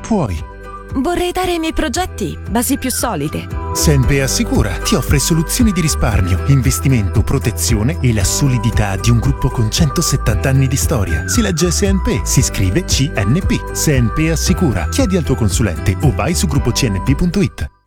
puoi. Vorrei dare ai miei progetti basi più solide. CNP Assicura ti offre soluzioni di risparmio, investimento, protezione e la solidità di un gruppo con 170 anni di storia. Si legge CNP, si scrive CNP. CNP Assicura. Chiedi al tuo consulente o vai su gruppocnp.it.